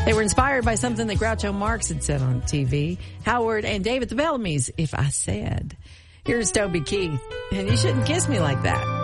They were inspired by something that Groucho Marx had said on TV. Howard and David the Bellamy's, If I Said. Here's Toby Keith, and You Shouldn't Kiss Me Like That.